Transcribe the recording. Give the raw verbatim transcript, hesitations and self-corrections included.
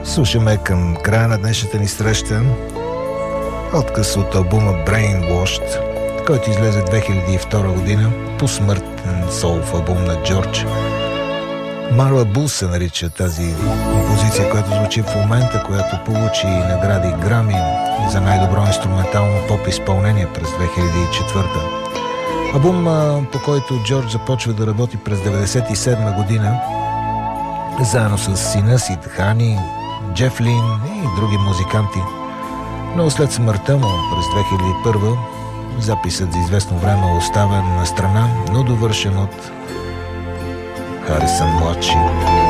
Слушаме към края на днешната ни среща откъс от албума Brainwashed, който излезе две хиляди и втора година, посмъртен солов албум на Джордж. Марла Бул се нарича тази композиция, която звучи в момента, която получи награди Грами за най-добро инструментално поп изпълнение през две хиляди и четвърта. Албум, по който Джордж започва да работи през деветдесет и седма година, заедно с сина си Тхани, Джеф Лин и други музиканти. Но след смъртта му през две хиляди и първа записът за известно време е оставен на страна, но довършен от Харисън младши.